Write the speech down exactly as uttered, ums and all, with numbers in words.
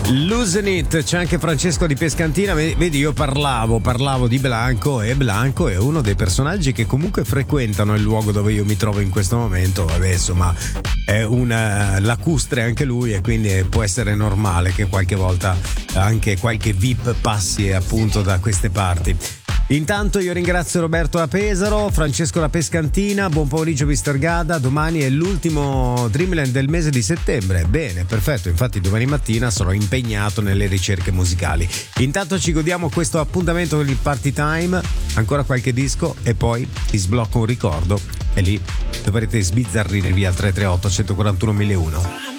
Losing It, c'è anche Francesco di Pescantina. Vedi, io parlavo, parlavo di Blanco, e Blanco è uno dei personaggi che comunque frequentano il luogo dove io mi trovo in questo momento. Vabbè, insomma, è una lacustre anche lui, e quindi può essere normale che qualche volta anche qualche V I P passi appunto da queste parti. Intanto io ringrazio Roberto da Pesaro, Francesco da Pescantina, buon pomeriggio mister Gada, domani è l'ultimo Dreamland del mese di settembre. Bene, perfetto, infatti domani mattina sarò impegnato nelle ricerche musicali. Intanto ci godiamo questo appuntamento con il Party Time, ancora qualche disco e poi ti sblocco un ricordo e lì dovrete sbizzarrire via al tre tre otto uno quattro uno uno uno.